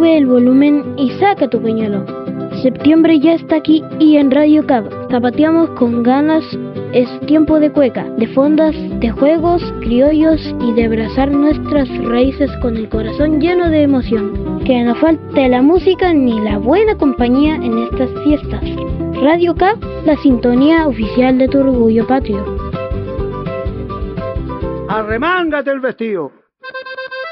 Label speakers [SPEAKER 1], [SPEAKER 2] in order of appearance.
[SPEAKER 1] Sube el volumen y saca tu pañuelo. Septiembre ya está aquí y en Radio Cab zapateamos con ganas. Es tiempo de cueca, de fondas, de juegos criollos y de abrazar nuestras raíces con el corazón lleno de emoción. Que no falte la música ni la buena compañía en estas fiestas. Radio Cab, la sintonía oficial de tu orgullo patrio.
[SPEAKER 2] ¡Arremángate el vestido!